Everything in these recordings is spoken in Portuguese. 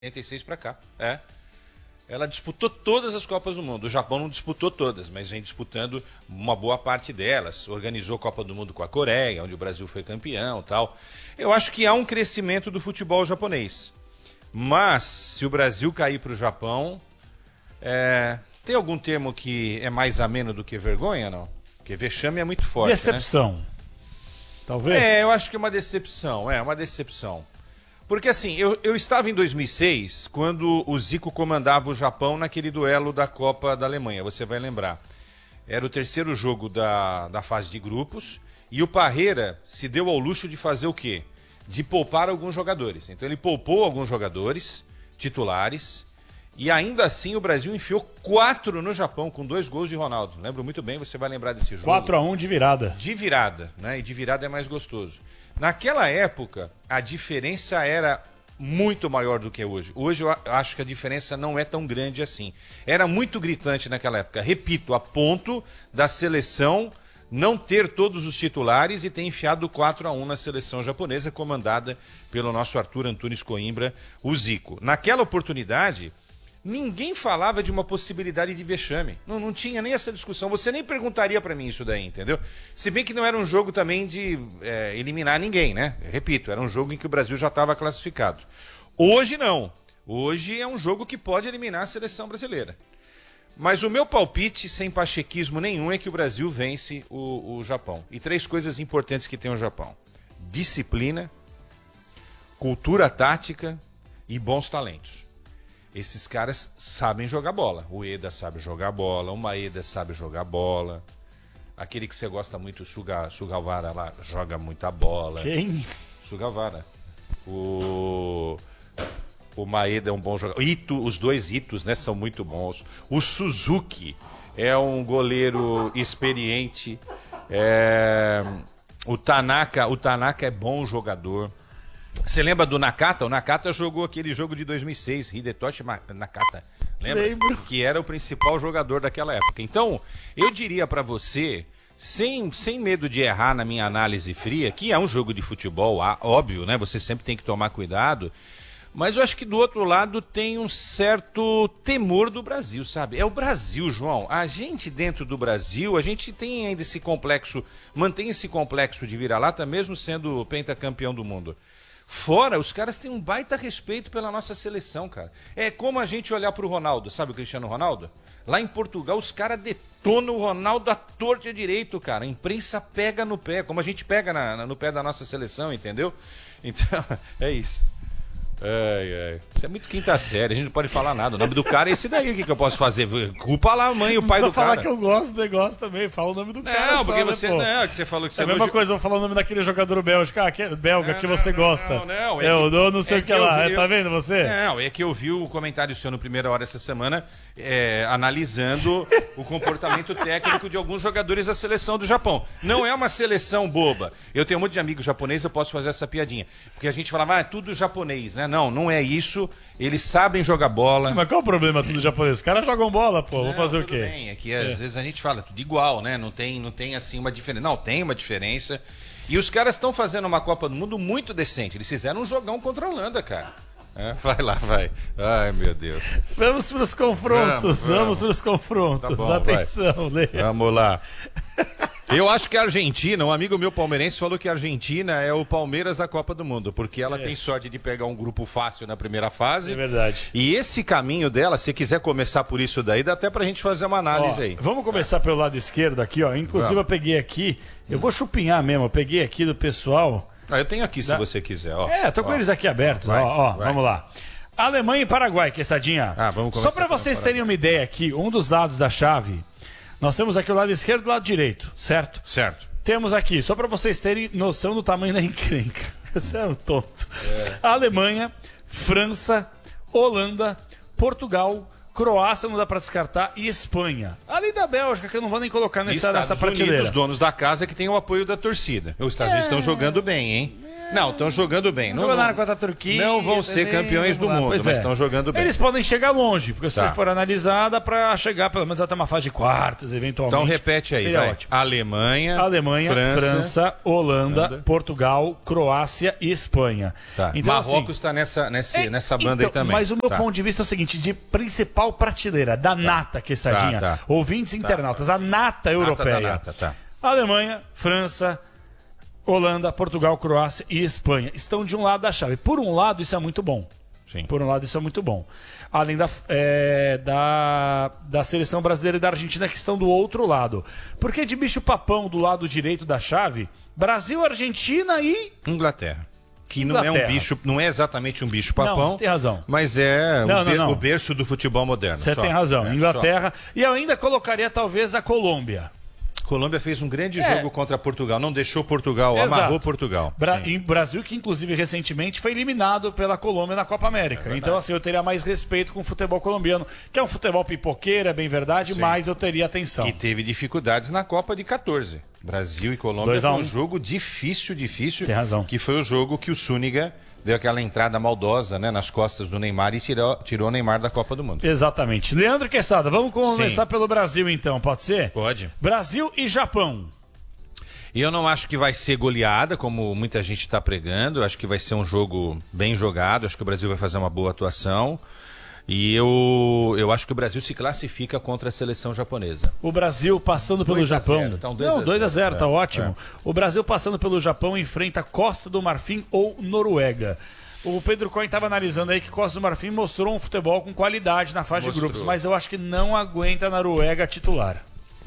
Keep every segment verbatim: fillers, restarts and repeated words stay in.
oitenta e seis para cá, é. Ela disputou todas as Copas do Mundo. O Japão não disputou todas, mas vem disputando uma boa parte delas. Organizou a Copa do Mundo com a Coreia, onde o Brasil foi campeão e tal. Eu acho que há um crescimento do futebol japonês. Mas, se o Brasil cair para o Japão, é... tem algum termo que é mais ameno do que vergonha, não? Porque vexame é muito forte, Decepção. Né? Talvez? É, eu acho que é uma decepção. É, uma decepção. Porque assim, eu, eu estava em dois mil e seis, quando o Zico comandava o Japão naquele duelo da Copa da Alemanha, você vai lembrar. Era o terceiro jogo da, da fase de grupos, e o Parreira se deu ao luxo de fazer o quê? De poupar alguns jogadores. Então ele poupou alguns jogadores titulares, e ainda assim o Brasil enfiou quatro no Japão, com dois gols de Ronaldo. Lembro muito bem, você vai lembrar desse jogo. quatro a um de virada. De virada, né? E de virada é mais gostoso. Naquela época, a diferença era muito maior do que hoje. Hoje eu acho que a diferença não é tão grande assim. Era muito gritante naquela época. Repito, a ponto da seleção não ter todos os titulares e ter enfiado quatro a um na seleção japonesa, comandada pelo nosso Arthur Antunes Coimbra, o Zico. Naquela oportunidade, ninguém falava de uma possibilidade de vexame. Não, não tinha nem essa discussão. Você nem perguntaria pra mim isso daí, entendeu? Se bem que não era um jogo também de é, eliminar ninguém, né? Eu repito, era um jogo em que o Brasil já estava classificado. Hoje não. Hoje é um jogo que pode eliminar a seleção brasileira. Mas o meu palpite, sem pachequismo nenhum, é que o Brasil vence o, o Japão. E três coisas importantes que tem o Japão: disciplina, cultura tática e bons talentos. Esses caras sabem jogar bola. O Eda sabe jogar bola, o Maeda sabe jogar bola. Aquele que você gosta muito, o Suga, Sugawara lá, joga muita bola. Quem? Sugawara. O, o Maeda é um bom jogador. Ito, os dois Itos, né, são muito bons. O Suzuki é um goleiro experiente. É... O Tanaka, o Tanaka é bom jogador. Você lembra do Nakata? O Nakata jogou aquele jogo de dois mil e seis, Hidetoshi Nakata. Lembra? Lembro. Que era o principal jogador daquela época. Então, eu diria pra você, sem, sem medo de errar na minha análise fria, que é um jogo de futebol, óbvio, né? Você sempre tem que tomar cuidado. Mas eu acho que do outro lado tem um certo temor do Brasil, sabe? É o Brasil, João. A gente dentro do Brasil, a gente tem ainda esse complexo, mantém esse complexo de vira-lata, mesmo sendo pentacampeão do mundo. Fora, os caras têm um baita respeito pela nossa seleção, cara. É como a gente olhar pro Ronaldo, sabe o Cristiano Ronaldo? Lá em Portugal, os caras detonam o Ronaldo à torta e direito, cara. A imprensa pega no pé, como a gente pega na, na, no pé da nossa seleção, entendeu? Então, é isso. Ai, ai. Isso é muito quinta série, a gente não pode falar nada. O nome do cara é esse daí, o que, que eu posso fazer? Culpa lá a mãe e o pai do cara. Não falar que eu gosto do negócio também, fala o nome do não, cara. Não, porque só, você. né, não, que você falou que você é a mesma elogi... coisa, eu vou falar o nome daquele jogador belga, ah, que, belga não, que não, você não, gosta. Não, não, é eu dou não sei é o que, que lá, vi, tá vendo você? Não, é que eu vi o comentário seu no Primeira Hora essa semana, é, analisando o comportamento técnico de alguns jogadores da seleção do Japão. Não é uma seleção boba. Eu tenho um monte de amigos japoneses, eu posso fazer essa piadinha. Porque a gente falava, ah, é tudo japonês, né? Não, não é isso. Eles sabem jogar bola. Mas qual o problema tudo japonês? Os caras jogam bola, pô. Não, vou fazer o quê? Bem, é que às é. vezes a gente fala tudo igual, né? Não tem, não tem assim uma diferença. Não, tem uma diferença. E os caras estão fazendo uma Copa do Mundo muito decente. Eles fizeram um jogão contra a Holanda, cara. É, vai lá, vai. Ai, meu Deus. Vamos para os confrontos. Vamos, vamos. vamos para os confrontos. Tá bom, atenção, Lê. Vamos lá. Eu acho que a Argentina, um amigo meu palmeirense falou que a Argentina é o Palmeiras da Copa do Mundo, porque ela é. tem sorte de pegar um grupo fácil na primeira fase. É verdade. E esse caminho dela, se quiser começar por isso daí, dá até pra gente fazer uma análise ó, aí. Vamos começar é. pelo lado esquerdo aqui, ó. Inclusive vamos. eu peguei aqui, eu vou chupinhar mesmo, eu peguei aqui do pessoal. Ah, eu tenho aqui da... se você quiser, ó. É, tô com ó. eles aqui abertos, vai, ó, ó vamos lá. Alemanha e Paraguai, quesadinha. Ah, vamos começar. Só pra vocês terem uma ideia aqui, um dos lados da chave, nós temos aqui o lado esquerdo e o lado direito, certo? Certo. Temos aqui, só para vocês terem noção do tamanho da encrenca. Você é um tonto. É. Alemanha, França, Holanda, Portugal, Croácia, não dá para descartar, e Espanha. Além da Bélgica, que eu não vou nem colocar nessa, nessa prateleira. Os donos da casa que tem o apoio da torcida. Os Estados Unidos é. estão jogando bem, hein? Não, estão jogando bem. Não, jogaram não, contra a Turquia. não vão ser também, campeões do lá, mundo, mas é. estão jogando bem. Eles podem chegar longe, porque se Tá. for analisar, dá pra chegar pelo menos até uma fase de quartas, eventualmente. Então repete aí, Seria vai. ótimo. Alemanha, Alemanha, França, França, Holanda, Holanda. Portugal, Croácia e Espanha. Tá. Então, Marrocos assim, está nessa, nessa, é, nessa banda então, aí também. Mas o meu Tá. ponto de vista é o seguinte, de principal prateleira, da nata, que sadinha, Tá, tá. ouvintes internautas, a nata europeia. Nata da nata, tá. Alemanha, França, Holanda, Portugal, Croácia e Espanha estão de um lado da chave. Por um lado, isso é muito bom. Sim. Por um lado, isso é muito bom. Além da, é, da, da seleção brasileira e da Argentina, que estão do outro lado. Porque de bicho-papão do lado direito da chave, Brasil, Argentina e... Inglaterra. Que não é um Inglaterra. bicho, não é exatamente um bicho-papão. Não, tem razão. Mas é Não, o, ber- não, não. o berço do futebol moderno. Você só. tem razão. É, Inglaterra. E eu ainda colocaria, talvez, a Colômbia. só. Colômbia fez um grande É. jogo contra Portugal. Não deixou Portugal, Exato. amarrou Portugal. Bra Sim. em Brasil, que inclusive recentemente foi eliminado pela Colômbia na Copa América. então, assim, eu teria mais respeito com o futebol colombiano, que é um futebol pipoqueiro, é bem verdade, Sim. mas eu teria atenção. E teve dificuldades na Copa de quatorze. Brasil e Colômbia dois a foi um. um jogo difícil, difícil. Tem razão. Que foi o jogo que o Súñiga deu aquela entrada maldosa, né, nas costas do Neymar e tirou, tirou o Neymar da Copa do Mundo. Exatamente. Leandro Quesada, vamos começar Sim. pelo Brasil então, pode ser? Pode. Brasil e Japão. E eu não acho que vai ser goleada, como muita gente está pregando. Eu acho que vai ser um jogo bem jogado. Acho que o Brasil vai fazer uma boa atuação. E eu, eu acho que o Brasil se classifica contra a seleção japonesa. O Brasil passando pelo dois a Japão. zero, tá um dois a Não, zero. dois a zero, tá É, ótimo. O Brasil passando pelo Japão enfrenta Costa do Marfim ou Noruega. O Pedro Cohen estava analisando aí que Costa do Marfim mostrou um futebol com qualidade na fase Mostrou. de grupos, mas eu acho que não aguenta a Noruega titular.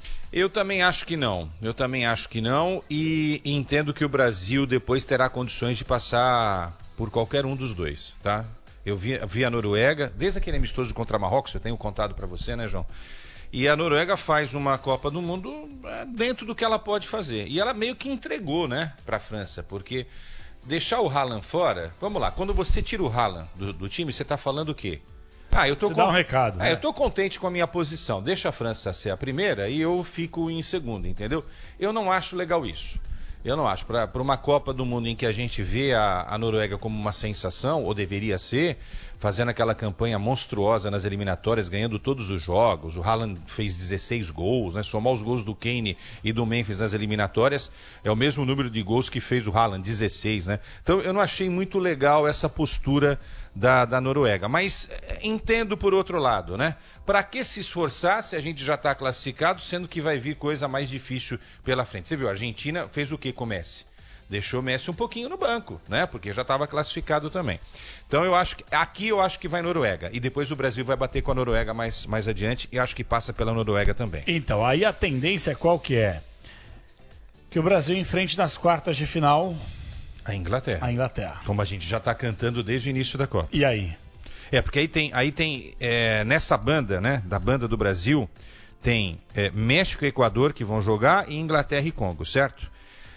Eu também acho que não. Eu também acho que não. E entendo que o Brasil depois terá condições de passar por qualquer um dos dois, tá? Eu vi, vi a Noruega, desde aquele amistoso contra Marrocos, eu tenho contado para você, né, João? E a Noruega faz uma Copa do Mundo é, dentro do que ela pode fazer. E ela meio que entregou, né, para a França, porque deixar o Haaland fora... Vamos lá, quando você tira o Haaland do, do time, você está falando o quê? Ah, eu tô Você com... dá um recado, É, né? eu tô contente com a minha posição. Deixa a França ser a primeira e eu fico em segundo, entendeu? Eu não acho legal isso. Eu não acho. Para uma Copa do Mundo em que a gente vê a, a Noruega como uma sensação, ou deveria ser, fazendo aquela campanha monstruosa nas eliminatórias, ganhando todos os jogos. O Haaland fez dezesseis gols, né? Somar os gols do Kane e do Memphis nas eliminatórias é o mesmo número de gols que fez o Haaland, dezesseis, né? Então eu não achei muito legal essa postura da, da Noruega. Mas eh, entendo por outro lado, né? Para que se esforçar se a gente já está classificado, sendo que vai vir coisa mais difícil pela frente? Você viu, a Argentina fez o que com o Messi? Deixou o Messi um pouquinho no banco, né? Porque já estava classificado também. Então eu acho que aqui eu acho que vai Noruega e depois o Brasil vai bater com a Noruega mais, mais adiante e acho que passa pela Noruega também. Então, aí a tendência qual que é? Que o Brasil enfrente nas quartas de final A Inglaterra. a Inglaterra. Como a gente já está cantando desde o início da Copa. E aí? É, porque aí tem, aí tem é, nessa banda, né, da banda do Brasil, tem é, México e Equador que vão jogar e Inglaterra e Congo, certo?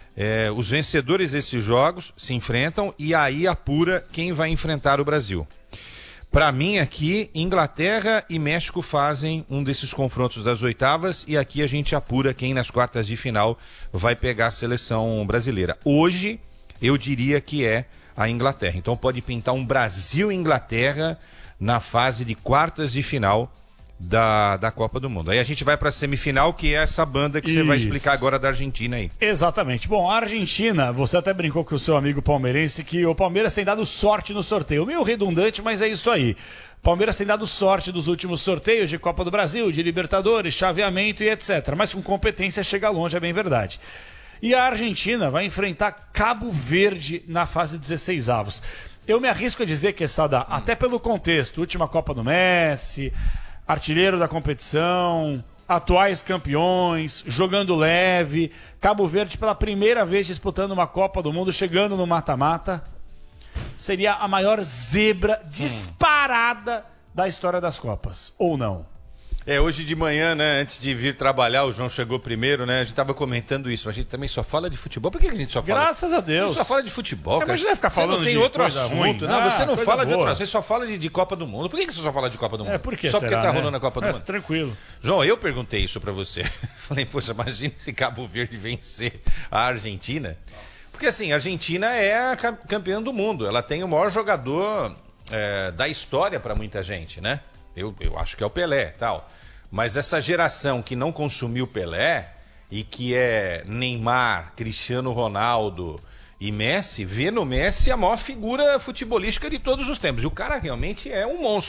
É, os vencedores desses jogos se enfrentam e aí apura quem vai enfrentar o Brasil. Para mim aqui, Inglaterra e México fazem um desses confrontos das oitavas e aqui a gente apura quem nas quartas de final vai pegar a seleção brasileira. Hoje, eu diria que é a Inglaterra. Então pode pintar um Brasil e Inglaterra na fase de quartas de final da, da Copa do Mundo. Aí a gente vai para a semifinal, que é essa banda que você vai Isso. explicar agora da Argentina aí. Exatamente. Bom, a Argentina, você até brincou com o seu amigo palmeirense que o Palmeiras tem dado sorte no sorteio. Meio redundante, mas é isso aí. O Palmeiras tem dado sorte dos últimos sorteios de Copa do Brasil, de Libertadores, chaveamento e etcétera. Mas com competência chega longe, é bem verdade. E a Argentina vai enfrentar Cabo Verde na fase dezesseis avos. Eu me arrisco a dizer, Quesada, até pelo contexto, última Copa do Messi, artilheiro da competição, atuais campeões, jogando leve, Cabo Verde pela primeira vez disputando uma Copa do Mundo, chegando no mata-mata, seria a maior zebra disparada da história das Copas, ou não? É, hoje de manhã, né, antes de vir trabalhar, o João chegou primeiro, né, a gente tava comentando isso, mas a gente também só fala de futebol. Por que a gente só fala? Graças a A Deus. gente só fala de futebol, É, cara. mas não vai ficar Você falando não tem de outro coisa assunto. ruim. Não, Ah, você não coisa fala de boa. outro assunto, você só fala de, de Copa do Mundo. Por que que você só fala de Copa do Mundo? É, por que Só será, porque tá né? rolando a Copa do É, Mundo. tranquilo. João, eu perguntei isso pra você. Falei, poxa, imagina se Cabo Verde vencer a Argentina. Por Porque assim, a Argentina é a campeã do mundo. Ela tem o maior jogador é, da história para muita gente, né? Eu, eu acho que é o Pelé e tal. Mas essa geração que não consumiu Pelé e que é Neymar, Cristiano Ronaldo e Messi, vê no Messi a maior figura futebolística de todos os tempos. E o cara realmente é um monstro.